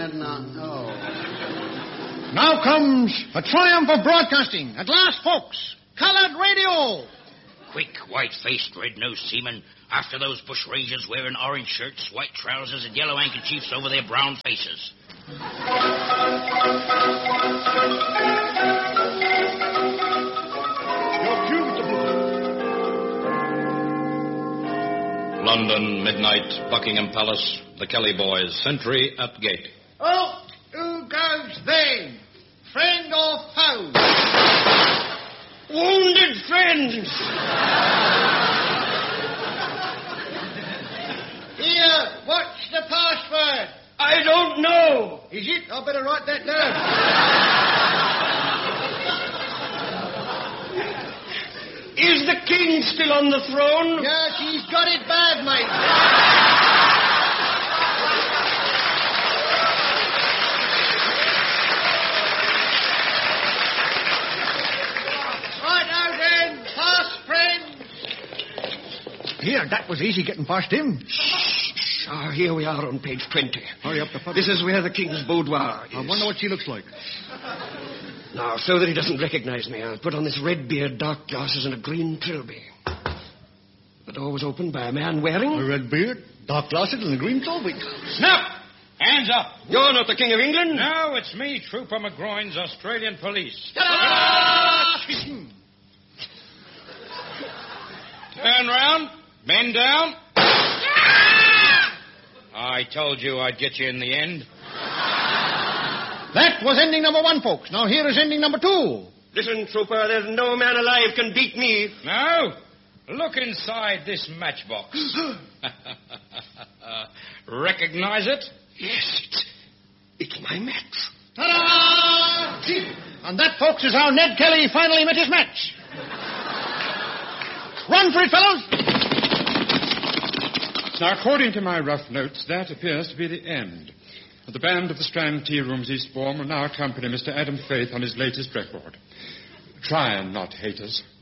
No. Now comes a triumph of broadcasting. At last, folks, colored radio. Quick, white-faced, red-nosed seamen, after those bush rangers wearing orange shirts, white trousers, and yellow handkerchiefs over their brown faces. London, midnight, Buckingham Palace, the Kelly boys, sentry at gate. Oh, who goes then? Friend or foe? Wounded friends! Here, what's the password? I don't know. Is it? I better write that down. Is the king still on the throne? Yes, he's got it bad, mate. Righto then, pass friends. Here, that was easy getting past him. Ah, here we are on page 20. Hurry up, the This is where the king's boudoir is. I wonder what she looks like. Now, so that he doesn't recognize me, I'll put on this red beard, dark glasses, and a green trilby. The door was opened by a man wearing... A red beard, dark glasses, and a green trilby. Snap! Hands up. You're not the King of England? No, it's me, Trooper McGroin's Australian police. Turn round. Bend down. I told you I'd get you in the end. That was ending number 1, folks. Now here is ending number 2. Listen, Trooper, there's no man alive can beat me. No? Look inside this matchbox. Recognize it? Yes, it's my match. Ta-da! And that, folks, is how Ned Kelly finally met his match. Run for it, fellows! Now, according to my rough notes, that appears to be the end. The band of the Strand Tea Rooms Eastbourne will now accompany Mr. Adam Faith on his latest record. Try and not hate us.